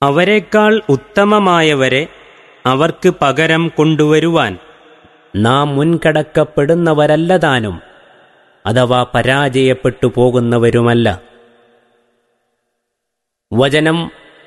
അവരെക്കാൾ ഉത്തമമായവരെ അവർക്ക് പകരം കൊണ്ടുവരുവാൻ നാം മുൻകടക്കപ്പെടുന്നവരല്ലതാനും, അഥവാ പരാജയപ്പെട്ടു പോകുന്നവരുമല്ല. വചനം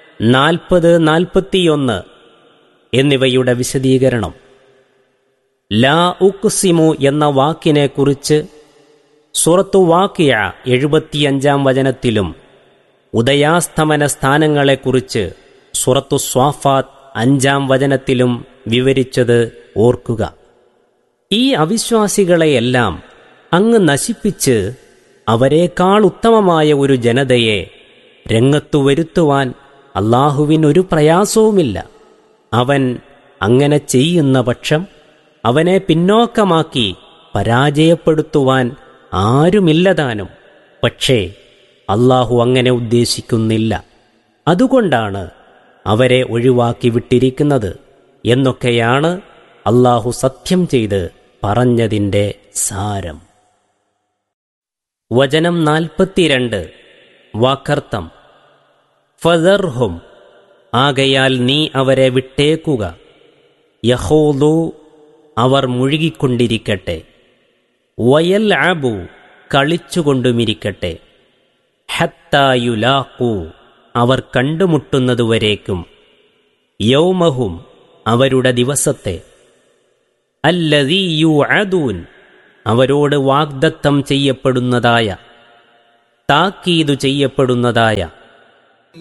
40-41 എന്നിവയുടെ വിശദീകരണം. ലാ ഉഖ്സിമു എന്ന വാക്കിനെക്കുറിച്ച് സൂറത്തു വാഖിഅ 75 വചനത്തിലും ഉദയാസ്തമന സ്ഥാനങ്ങളെക്കുറിച്ച് സൂറത്തു സ്വാഫാത്ത് 5 വചനത്തിലും വിവരിച്ചത് ഓർക്കുക. ഈ അവിശ്വാസികളെയെല്ലാം അങ്ങ് നശിപ്പിച്ച് അവരെക്കാൾ ഉത്തമമായ ഒരു ജനതയെ രംഗത്തു വരുത്തുവാൻ അല്ലാഹുവിനൊരു പ്രയാസവുമില്ല. അവൻ അങ്ങനെ ചെയ്യുന്ന പക്ഷം അവനെ പിന്നോക്കമാക്കി പരാജയപ്പെടുത്തുവാൻ ആരുമില്ലതാനും. പക്ഷേ അല്ലാഹു അങ്ങനെ ഉദ്ദേശിക്കുന്നില്ല. അതുകൊണ്ടാണ് അവരെ ഒഴിവാക്കി വിട്ടിരിക്കുന്നത് എന്നൊക്കെയാണ് അല്ലാഹു സത്യം ചെയ്ത് പറഞ്ഞതിൻ്റെ സാരം. വചനം 42 വാക്കർത്ഥം. ഫദർഹും, ആകയാൽ നീ അവരെ വിട്ടേക്കുക. യഖൂദു, അവർ മുഴുകിക്കൊണ്ടിരിക്കട്ടെ. വയൽഅബു, കളിച്ചുകൊണ്ടുമിരിക്കട്ടെ. ഹത്താ യുലാഖൂ, അവർ കണ്ടുമുട്ടുന്നതുവരേക്കും. യൗമഹും, അവരുടെ ദിവസത്തെ. അല്ലദീ യുഅദൂൻ, അവരോട് വാഗ്ദത്തം ചെയ്യപ്പെടുന്നതായ, താക്കീതു ചെയ്യപ്പെടുന്നതായ.